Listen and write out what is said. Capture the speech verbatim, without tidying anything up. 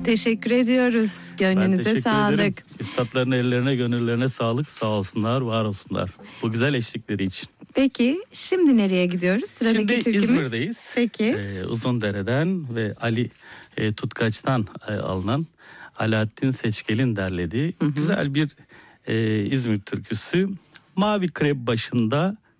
Teşekkür ediyoruz. Gönlünüze teşekkür sağlık. ederim. Üstadların ellerine, gönüllerine sağlık. Sağ olsunlar, var olsunlar. Bu güzel eşlikleri için. Peki şimdi nereye gidiyoruz? Sıradaki Şimdi türkümüz. İzmir'deyiz. Peki. Ee, Uzundere'den ve Ali e, Tutkaç'tan e, alınan Alaaddin Seçkel'in derlediği Hı hı. güzel bir e, İzmir türküsü. Mavi krep başında